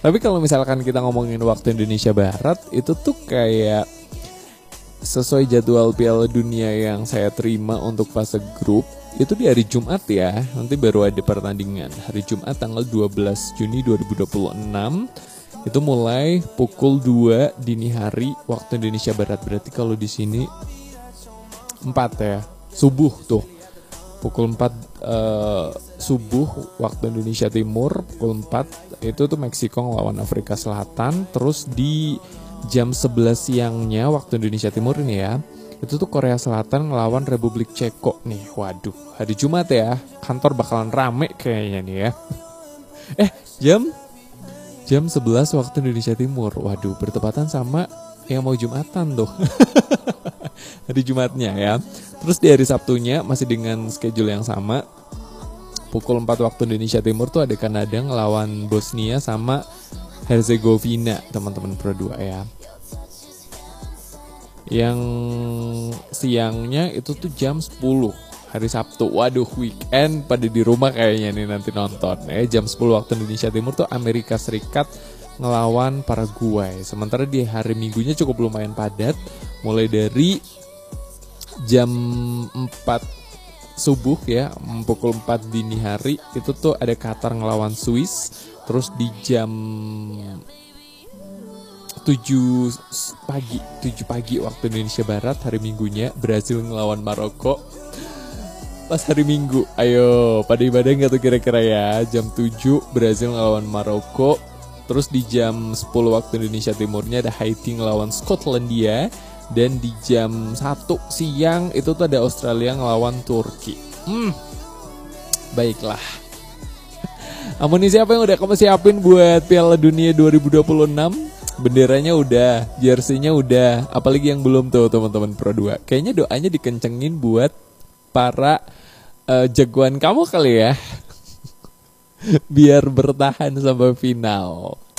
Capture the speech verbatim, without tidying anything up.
Tapi kalau misalkan kita ngomongin waktu Indonesia Barat, itu tuh kayak sesuai jadwal Piala Dunia yang saya terima untuk fase grup, itu di hari Jumat ya. Nanti baru ada pertandingan hari Jumat tanggal dua belas Juni dua ribu dua puluh enam. Itu mulai pukul dua dini hari waktu Indonesia Barat. Berarti kalau di sini empat ya, subuh tuh. Pukul empat uh, subuh waktu Indonesia Timur, pukul empat itu tuh Meksiko ngelawan Afrika Selatan. Terus di jam sebelas siangnya waktu Indonesia Timur ini ya, itu tuh Korea Selatan ngelawan Republik Ceko nih. Waduh, hari Jumat ya, kantor bakalan rame kayaknya nih ya. Eh, jam jam sebelas waktu Indonesia Timur. Waduh, bertepatan sama yang mau Jumatan tuh. Hari Jumatnya ya. Terus di hari Sabtunya masih dengan schedule yang sama. Pukul empat waktu Indonesia Timur tuh ada Kanada ngelawan Bosnia sama Herzegovina, teman-teman Pro dua ya. Yang siangnya itu tuh jam sepuluh hari Sabtu. Waduh, weekend pada di rumah kayaknya nih nanti nonton. Eh, jam sepuluh waktu Indonesia Timur tuh Amerika Serikat ngelawan Paraguay. Sementara di hari Minggunya cukup lumayan padat. Mulai dari jam empat subuh ya, pukul empat dini hari itu tuh ada Qatar ngelawan Swiss. Terus di jam tujuh pagi, tujuh pagi waktu Indonesia Barat hari Minggunya Brazil ngelawan Maroko. Pas hari Minggu, ayo pada ibadah nggak tuh kira-kira ya? Jam tujuh Brazil ngelawan Maroko. Terus di jam sepuluh waktu Indonesia Timurnya ada Haiti ngelawan Skotlandia. Dan di jam satu siang itu tuh ada Australia ngelawan Turki. Hmm, baiklah. Amunisi apa yang udah kamu siapin buat Piala Dunia dua ribu dua puluh enam? Benderanya udah, jersey-nya udah, apalagi yang belum tuh teman-teman Pro dua. Kayaknya doanya dikencengin buat para uh, jagoan kamu kali ya. Biar bertahan sampai final.